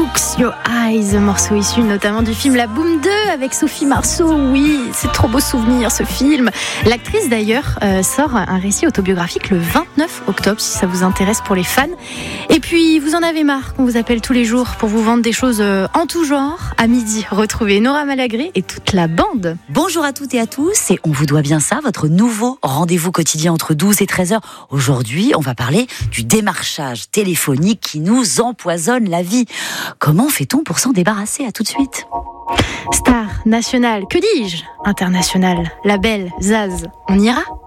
Looks Your Eyes, morceau issu notamment du film La Boum 2 avec Sophie Marceau. Oui, c'est trop beau souvenir ce film. L'actrice d'ailleurs sort un récit autobiographique le 29 octobre si ça vous intéresse pour les fans. Et puis vous en avez marre qu'on vous appelle tous les jours pour vous vendre des choses en tout genre. À midi, retrouvez Nora Malagré et toute la bande. Bonjour à toutes et à tous, et on vous doit bien ça, votre nouveau rendez-vous quotidien entre 12 et 13h. Aujourd'hui, on va parler du démarchage téléphonique qui nous empoisonne la vie. Comment fait-on pour s'en débarrasser? À tout de suite. Star nationale, que dis-je? Internationale, label, Zaz, on ira?